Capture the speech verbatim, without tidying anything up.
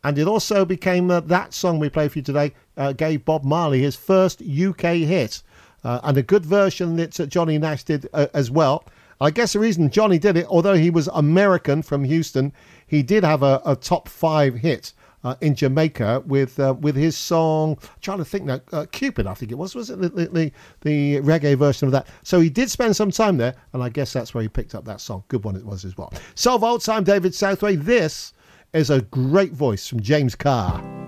And it also became uh, that song we played for you today, uh, gave Bob Marley his first U K hit. Uh, and a good version that uh, Johnny Nash did uh, as well. I guess the reason Johnny did it, although he was American from Houston, he did have a, a top five hit uh, in Jamaica with uh, with his song, I'm trying to think now, uh, Cupid, I think it was, was it the, the, the reggae version of that? So he did spend some time there, and I guess that's where he picked up that song. Good one it was as well. So, Volts, I'm David Southway. This is a great voice from James Carr.